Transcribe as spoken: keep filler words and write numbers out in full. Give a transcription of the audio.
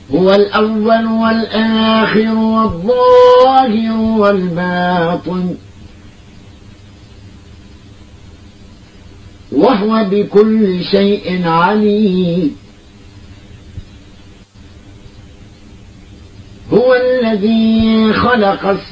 هو الأول والآخر والظاهر والباطن وهو بكل شيء عليم. هو الذي خلق